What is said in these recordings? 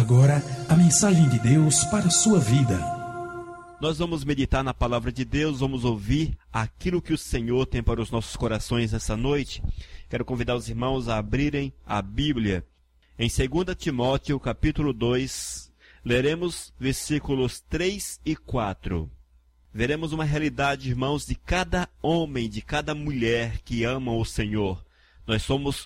agora a mensagem de Deus para a sua vida. Nós vamos meditar na palavra de Deus, vamos ouvir aquilo que o Senhor tem para os nossos corações essa noite. Quero convidar os irmãos a abrirem a Bíblia. Em 2 Timóteo, capítulo 2, leremos versículos 3 e 4. Veremos uma realidade, irmãos, de cada homem, de cada mulher que amam o Senhor. Nós somos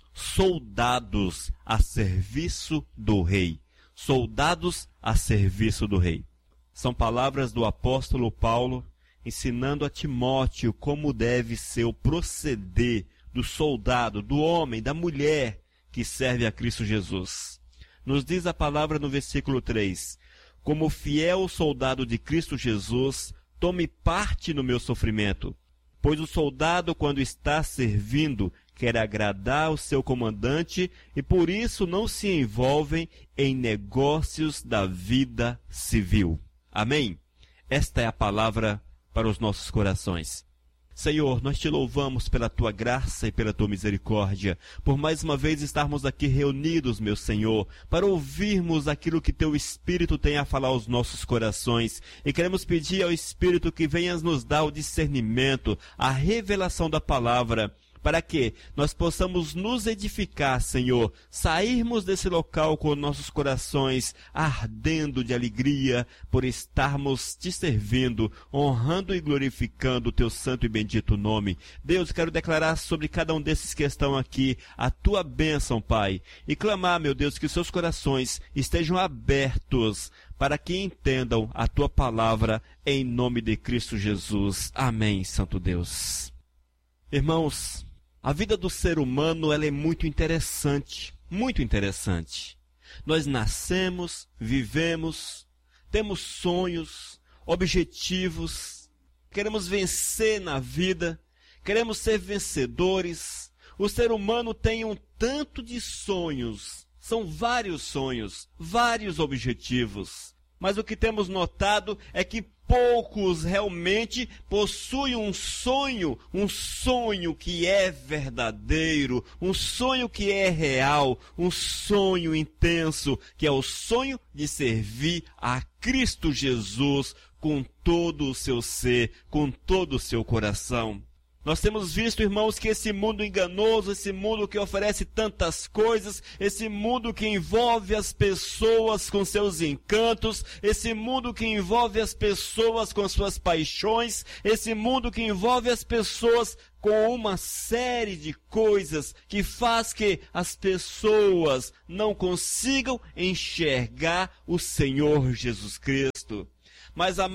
soldados a serviço do Rei. Soldados a serviço do Rei. São palavras do apóstolo Paulo ensinando a Timóteo como deve ser o proceder do soldado, do homem, da mulher que serve a Cristo Jesus. Nos diz a palavra no versículo 3: como fiel soldado de Cristo Jesus, tome parte no meu sofrimento, pois o soldado, quando está servindo, quer agradar o seu comandante e por isso não se envolvem em negócios da vida civil. Amém? Esta é a palavra para os nossos corações. Senhor, nós te louvamos pela tua graça e pela tua misericórdia, por mais uma vez estarmos aqui reunidos, meu Senhor, para ouvirmos aquilo que teu Espírito tem a falar aos nossos corações. E queremos pedir ao Espírito que venhas nos dar o discernimento, a revelação da palavra, para que nós possamos nos edificar, Senhor, sairmos desse local com nossos corações ardendo de alegria por estarmos te servindo, honrando e glorificando o teu santo e bendito nome. Deus, quero declarar sobre cada um desses que estão aqui a tua bênção, Pai, e clamar, meu Deus, que os seus corações estejam abertos para que entendam a tua palavra em nome de Cristo Jesus. Amém, Santo Deus. Irmãos, a vida do ser humano ela é muito interessante, muito interessante. Nós nascemos, vivemos, temos sonhos, objetivos, queremos vencer na vida, queremos ser vencedores. O ser humano tem um tanto de sonhos, são vários sonhos, vários objetivos. Mas o que temos notado é que poucos realmente possuem um sonho que é verdadeiro, um sonho que é real, um sonho intenso, que é o sonho de servir a Cristo Jesus com todo o seu ser, com todo o seu coração. Nós temos visto, irmãos, que esse mundo enganoso, esse mundo que oferece tantas coisas, esse mundo que envolve as pessoas com seus encantos, esse mundo que envolve as pessoas com suas paixões, esse mundo que envolve as pessoas com uma série de coisas que faz que as pessoas não consigam enxergar o Senhor Jesus Cristo. Mas a